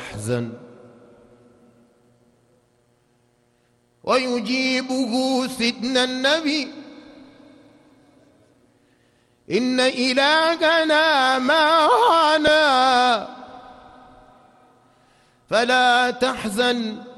تحزن. ويجيبه سيدنا النبي: إن إلهنا معنا فلا تحزن